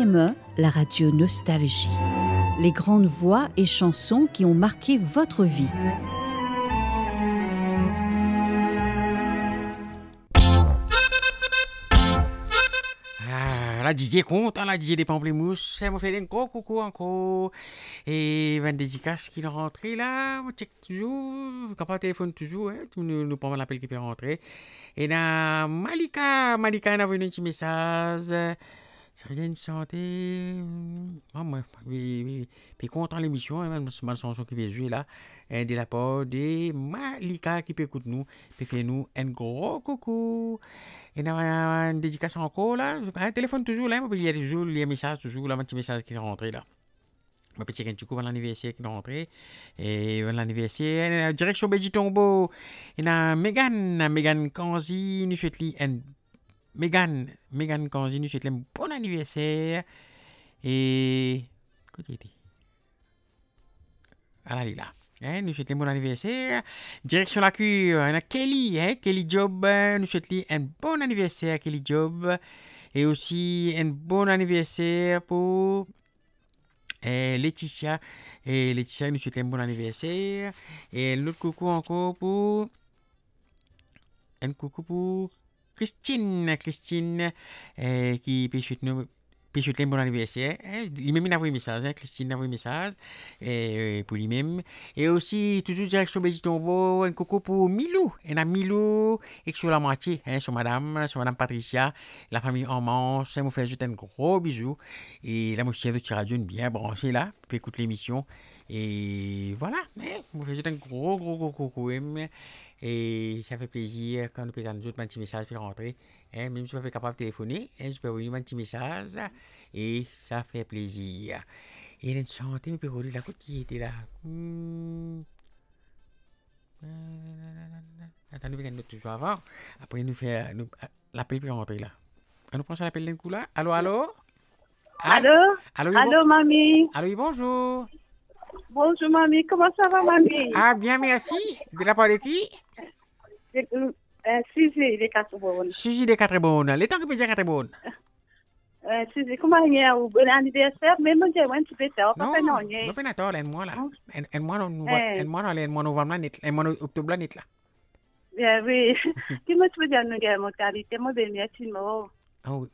CME, la radio Nostalgie. Les grandes voix et chansons qui ont marqué votre vie. La DJ compte, la DJ des pamplemousses, ça m'a fait un gros coucou encore. Et une dédicace qui est rentrée là, on check toujours, quand pas téléphone toujours, hein, tu nous prends l'appel qui peut rentrer. Et là, Malika a envoyé un petit message. Ça vient de chanter. Moi, puis content l'émission, même c'est ma chanson qui vient jouer là. Et de la part de Malika qui peut écouter nous, peut faire nous un gros coucou. Et dans une dédicace encore là, un téléphone toujours là, il y a toujours les messages, toujours là, un petit message qui est rentré là. Ma petite petit coup dans l'anniversaire qui est rentré. Et l'anniversaire, direction Beji Tombo. Et dans Megan Kanzi, nous souhaitons un Megan Kanzi, nous souhaitons un bon anniversaire. Et. Qu'est-ce que tu Ah là. Nous souhaitons un bon anniversaire. Direction la cure, on a Kelly Job, nous souhaitons un bon anniversaire, Kelly Job. Et aussi un bon anniversaire pour Laetitia. Et Laetitia, nous souhaitons un bon anniversaire. Et l'autre coucou encore pour. Un coucou pour Christine, qui peut souhaiter un bon anniversaire. Lui-même, il a envoyé un message. Christine a envoyé un message pour lui-même. Et aussi, toujours direction Bézitombo, un coucou pour Milou. Et a Milou, et sur la moitié, sur Madame Patricia, la famille en manche. Ça me fait juste un gros bisou. Et là, moi, je suis avec radio bien branché là, pour écouter l'émission. Et voilà, je me fais juste un gros coucou. Et ça fait plaisir quand nous pouvons nous autres un petit message pour rentrer. Même si je ne suis pas capable de téléphoner, je peux envoyer un petit message et ça fait plaisir. Et il y a une chanteuse, mais puis la côte qui était là. Attends, nous allons toujours avant. Après, nous faire l'appel pour rentrer là. On nous prend ça l'appel d'un coup là. Allô? Allô, mamie. Allô, bonjour. Bonjour, mamie. Comment ça va, mamie? Ah, bien, merci. De la part de qui? Suzy de Catrebonne. Suzy de Catrebonne. Les temps que peut dire Catrebonne. Suzy, comment il y a un bon anniversaire? Mais moi, j'ai un petit peu tard. Non, pas natto, là, moi là. Moi, novembre, là, moi, octobre, là, là. Oui. Qui me tu veux dire, nous, mon qualité, moi, ben, merci, moi. Oh,